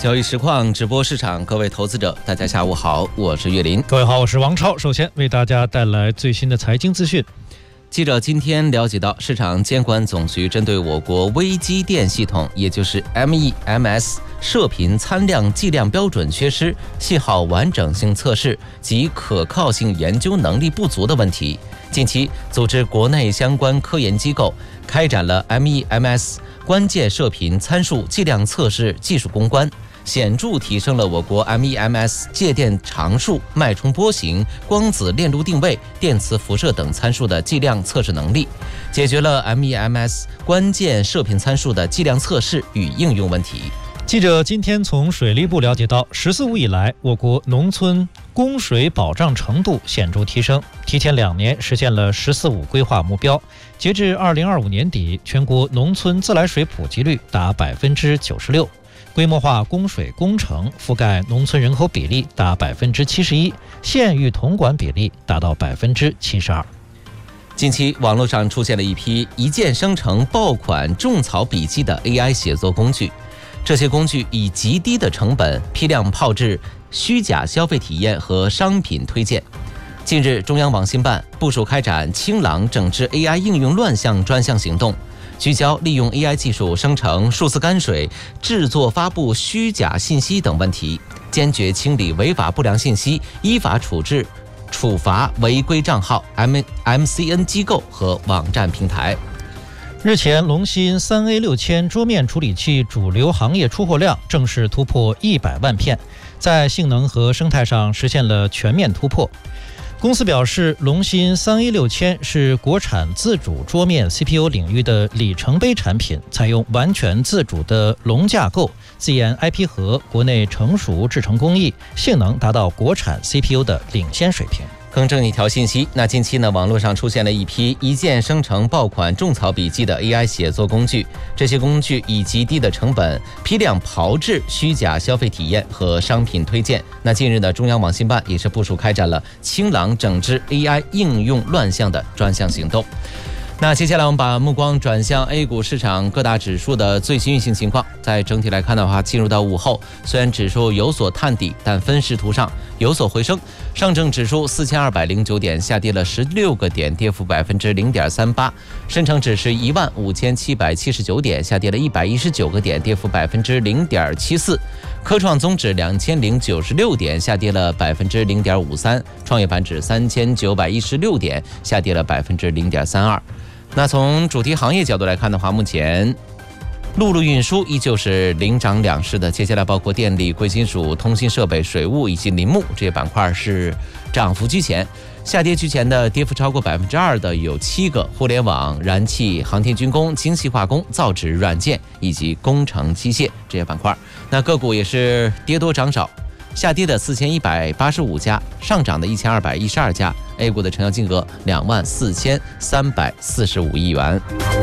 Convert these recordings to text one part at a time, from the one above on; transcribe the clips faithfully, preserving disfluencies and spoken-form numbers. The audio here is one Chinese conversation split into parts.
交易实况直播市场，各位投资者，大家下午好，我是岳林。 各位好，我是王超。首先为大家带来最新的财经资讯。 记者今天了解到，市场监管总局针对我国微机电系统，也就是 M E M S 射频参量计量标准缺失、信号完整性测试及可靠性研究能力不足的问题，近期组织国内相关科研机构开展了 M E M S 关键射频参数计量测试技术攻关，显著提升了我国 M E M S 介电常数、脉冲波形、光子链路定位、电磁辐射等参数的计量测试能力，解决了 M E M S 关键射频参数的计量测试与应用问题。 记者今天从水利部了解到，十四五以来，我国农村供水保障程度显著提升，提前两年实现了十四五规划目标。截至二零二五年底，全国农村自来水普及率达百分之九十六。规模化供水工程覆盖农村人口比例达百分之七十一，县域统管比例达到百分之七十二。 近期，网络上出现了一批一键生成爆款种草笔记的 A I 写作工具，这些工具以极低的成本批量炮制虚假消费体验和商品推荐。近日，中央网信办部署开展清朗整治 A I 应用乱象专项行动，聚焦利用 A I 技术生成数字泔水、制作发布虚假信息等问题，坚决清理违法不良信息，依法处置处罚违规账号、M C N 机构和网站平台。 日前，龙芯三 A 六千桌面处理器主流行业出货量正式突破一百万片，在性能和生态上实现了全面突破。公司表示，龙芯三 A 六千是国产自主桌面 C P U 领域的里程碑产品，采用完全自主的龙架构、自研 I P 和国内成熟制程工艺，性能达到国产 C P U 的领先水平。 更正一条信息，那近期呢，网络上出现了一批一键生成爆款种草笔记的 A I 写作工具，这些工具以极低的成本批量炮制虚假消费体验和商品推荐。那近日呢，中央网信办也是部署开展了清朗整治 A I 应用乱象的专项行动。那接下来我们把目光转向 A 股市场各大指数的最新运行情况。在整体来看的话，进入到午后，虽然指数有所探底，但分时图上有所回升。上证指数四千二百零九点，下跌了十六个点，跌幅百分之零点三八。深成指是一万五千七百七十九点，下跌了一百一十九个点，跌幅百分之零点七四。科创综指两千零九十六点，下跌了百分之零点五三。创业板指三千九百一十六点，下跌了百分之零点三二。那从主题行业角度来看的话，目前陆路运输依旧是领涨两市的，接下来包括电力、贵金属、通信设备、水务以及林木这些板块是涨幅居前，下跌居前的跌幅超过百分之二的有七个，互联网、燃气、航天军工、精细化工、造纸软件以及工程机械这些板块。那个股也是跌多涨少，下跌的四千一百八十五家，上涨的一千二百一十二家。A 股的成交金额两万四千三百四十五亿元。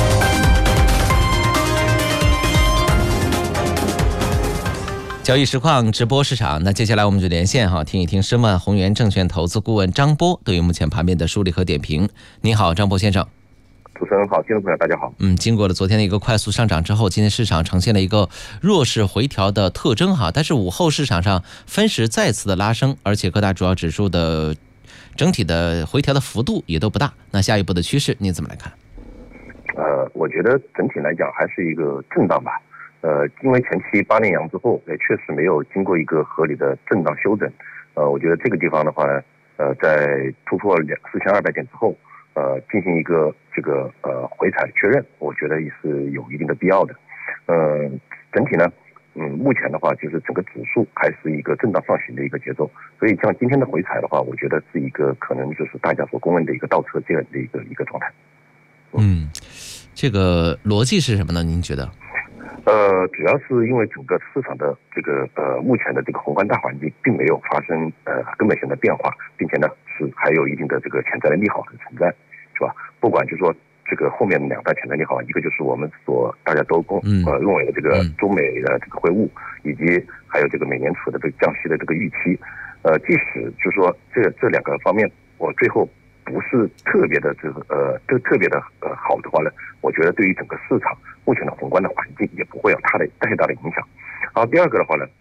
交易实况直播市场，那接下来我们就连线哈，听一听申万宏源证券投资顾问张波对于目前盘面的梳理和点评。你好，张波先生。 主持人好，听众朋友大家好。 嗯，经过了昨天的一个快速上涨之后，今天市场呈现了一个弱势回调的特征哈，但是午后市场上分时再次的拉升，而且各大主要指数的整体的回调的幅度也都不大。那下一步的趋势您怎么来看？ 呃，我觉得整体来讲还是一个震荡吧。呃，因为前期八连阳之后，也确实没有经过一个合理的震荡修整。呃，我觉得这个地方的话，呃，在突破两四千二百点之后，呃，进行一个这个呃回踩确认，我觉得也是有一定的必要的。呃，整体呢，嗯，目前的话就是整个指数还是一个震荡上行的一个节奏，所以像今天的回踩的话，我觉得是一个可能就是大家所公认的一个倒车接人的一个一个状态。 嗯，这个逻辑是什么呢？您觉得？ 呃，主要是因为整个市场的这个呃目前的这个宏观大环境并没有发生呃根本性的变化，并且呢是还有一定的这个潜在的利好的存在，是吧？不管就是说这个后面两大潜在利好，一个就是我们所大家都共呃认为的这个中美的这个会晤，以及还有这个美联储的这个降息的这个预期。呃，即使就是说这这两个方面，我最后不是特别的这个呃特特别的呃好的话呢，我觉得对于整个市场目前的宏观的环境也不会有太的太大的影响。然后第二个的话呢，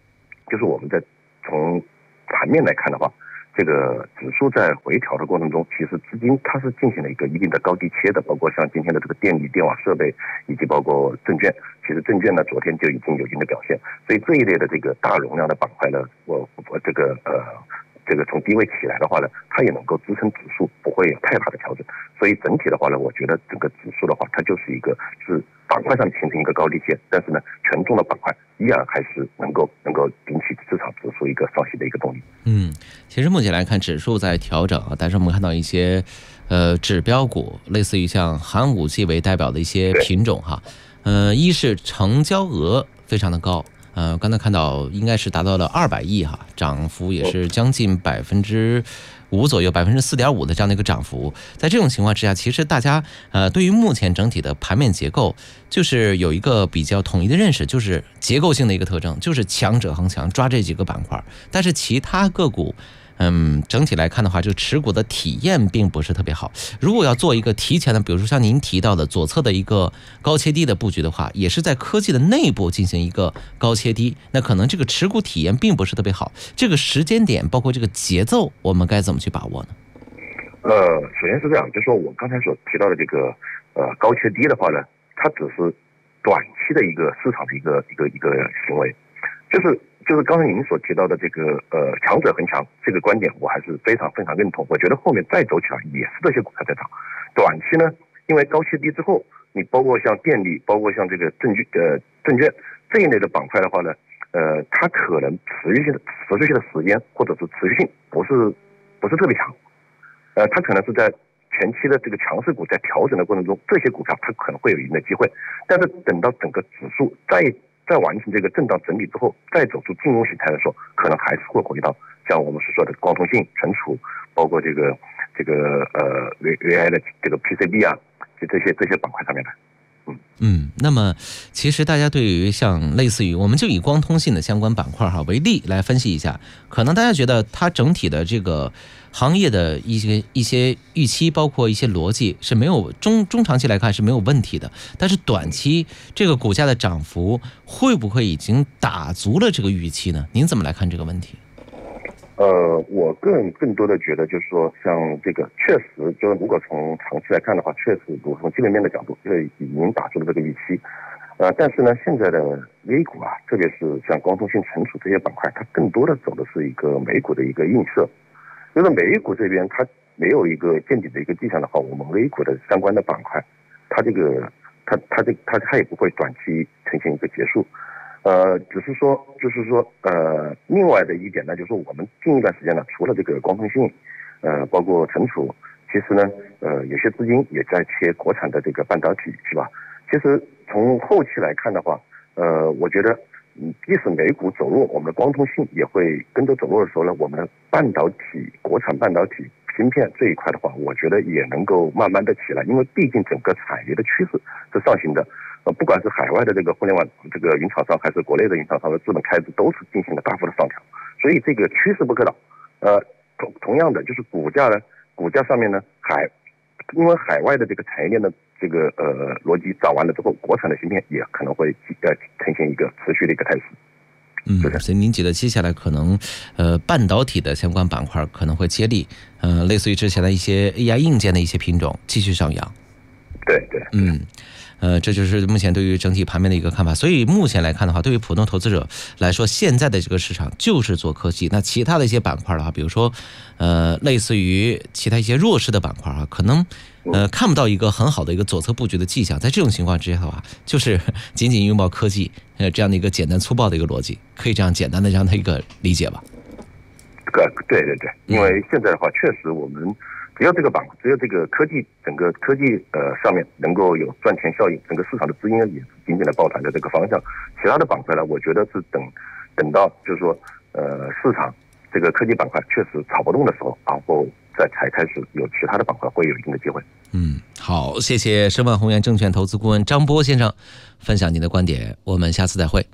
就是我们在从盘面来看的话，这个指数在回调的过程中，其实资金它是进行了一个一定的高低切的，包括像今天的这个电力、电网设备，以及包括证券。其实证券呢，昨天就已经有一定的表现，所以这一类的这个大容量的板块呢，我我这个呃。这个从低位起来的话呢，它也能够支撑指数不会有太大的调整，所以整体的话呢，我觉得整个指数的话，它就是一个是板块上形成一个高低线，但是呢，权重的板块依然还是能够能够引起市场指数一个上行的一个动力。 嗯，其实目前来看，指数在调整啊，但是我们看到一些呃指标股，类似于像寒武纪为代表的一些品种哈，呃，一是成交额非常的高。呃，刚才看到应该是达到了二百亿哈，涨幅也是将近百分之五左右，百分之四点五的这样的一个涨幅。在这种情况之下，其实大家呃对于目前整体的盘面结构，就是有一个比较统一的认识，就是结构性的一个特征，就是强者恒强，抓这几个板块。但是其他个股，嗯，整体来看的话，就持股的体验并不是特别好。如果要做一个提前的，比如说像您提到的左侧的一个高切低的布局的话，也是在科技的内部进行一个高切低，那可能这个持股体验并不是特别好。这个时间点，包括这个节奏，我们该怎么去把握呢？ 呃，首先是这样，就是说我刚才所提到的这个呃高切低的话呢，它只是短期的一个市场的一个一个一个行为，就是。就是刚才您所提到的这个呃强者恒强这个观点，我还是非常非常认同。我觉得后面再走起来也是这些股票在涨。短期呢，因为高切低之后，你包括像电力，包括像这个证券呃证券这一类的板块的话呢，呃，它可能持续性的持续性的时间或者是持续性不是不是特别强，呃，它可能是在前期的这个强势股在调整的过程中，这些股票它可能会有一定的机会，但是等到整个指数再在完成这个震荡整理之后，再走出金融形态的时候，可能还是会回到像我们所说的光通信、存储，包括这个这个呃 V I 的这个 P C B 啊，就这些这些板块上面来。嗯嗯，那么其实大家对于像类似于我们就以光通信的相关板块哈为例来分析一下，可能大家觉得它整体的这个行业的一些一些预期，包括一些逻辑是没有中中长期来看是没有问题的，但是短期这个股价的涨幅会不会已经打足了这个预期呢？您怎么来看这个问题？ 呃，我个人更多的觉得就是说，像这个确实，就如果从长期来看的话，确实如果从基本面的角度，就已经打出了这个预期。呃，但是呢，现在的 A 股啊，特别是像光通信、存储这些板块，它更多的走的是一个美股的一个映射。就是美股这边它没有一个见底的一个迹象的话，我们 A 股的相关的板块，它这个它它这它它也不会短期呈现一个结束。呃，只是说，就是说，呃，另外的一点呢，就是我们近一段时间呢，除了这个光通信，呃，包括存储，其实呢，呃，有些资金也在切国产的这个半导体，是吧？其实从后期来看的话，呃，我觉得，嗯，即使美股走弱，我们的光通信也会跟着走弱的时候呢，我们的半导体、国产半导体芯片这一块的话，我觉得也能够慢慢的起来，因为毕竟整个产业的趋势是上行的。呃，不管是海外的这个互联网这个云厂商，还是国内的云厂商的资本开支，都是进行了大幅的上调，所以这个趋势不可挡。呃，同同样的，就是股价呢，股价上面呢，海，因为海外的这个产业链的这个呃逻辑涨完了之后，国产的芯片也可能会呃呈现一个持续的一个态势。 嗯，所以您觉得接下来可能，呃，半导体的相关板块可能会接力，呃，类似于之前的一些 A I 硬件的一些品种继续上扬。 对对， 嗯。呃，这就是目前对于整体盘面的一个看法。所以目前来看的话，对于普通投资者来说，现在的这个市场就是做科技。那其他的一些板块的话，比如说，呃，类似于其他一些弱势的板块啊，可能呃看不到一个很好的一个左侧布局的迹象。在这种情况之下的话，就是紧紧拥抱科技，呃，这样的一个简单粗暴的一个逻辑，可以这样简单的这样的一个理解吧？ 对对对，因为现在的话，确实我们。只有这个板块，只有这个科技，整个科技呃上面能够有赚钱效应，整个市场的资金也是紧紧的抱团的这个方向。其他的板块呢，我觉得是等等到就是说呃市场这个科技板块确实炒不动的时候，然后再才开始有其他的板块会有一定的机会。 嗯，好，谢谢申万宏源证券投资顾问张波先生分享您的观点，我们下次再会。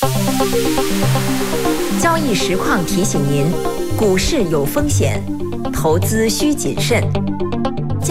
交易实况提醒您，股市有风险，投资需谨慎。